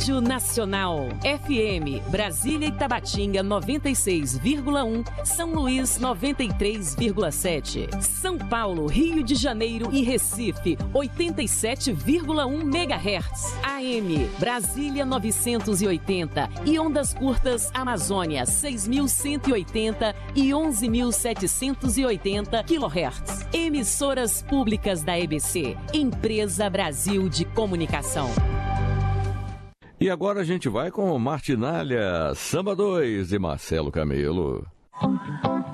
Rádio Nacional. FM, Brasília e Tabatinga 96,1, São Luís 93,7. São Paulo, Rio de Janeiro e Recife 87,1 MHz. AM, Brasília 980 e ondas curtas Amazônia 6.180 e 11.780 kHz. Emissoras públicas da EBC, Empresa Brasil de Comunicação. E agora a gente vai com Martinália, Samba 2 e Marcelo Camelo.